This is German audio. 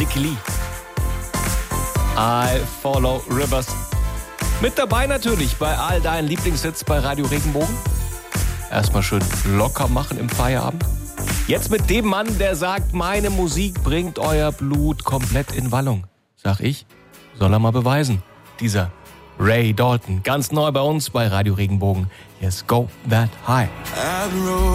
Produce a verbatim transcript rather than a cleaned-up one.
Licky Lee. I Follow Rivers. Mit dabei natürlich bei all deinen Lieblingshits bei Radio Regenbogen. Erstmal schön locker machen im Feierabend. Jetzt mit dem Mann, der sagt, meine Musik bringt euer Blut komplett in Wallung. Sag ich, soll er mal beweisen. Dieser Ray Dalton, ganz neu bei uns bei Radio Regenbogen. Yes, Go That High.